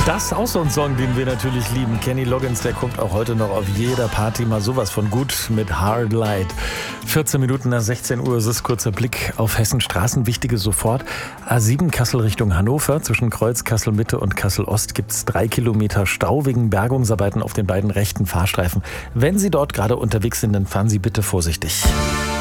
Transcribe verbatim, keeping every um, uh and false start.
Das ist auch so ein Song, den wir natürlich lieben. Kenny Loggins, der kommt auch heute noch auf jeder Party mal sowas von gut mit Hard Light. vierzehn Minuten nach sechzehn Uhr, es ist kurzer Blick auf Hessens Straßen. Wichtiges sofort. A sieben Kassel Richtung Hannover. Zwischen Kreuz, Kassel Mitte und Kassel Ost gibt es drei Kilometer Stau wegen Bergungsarbeiten auf den beiden rechten Fahrstreifen. Wenn Sie dort gerade unterwegs sind, dann fahren Sie bitte vorsichtig.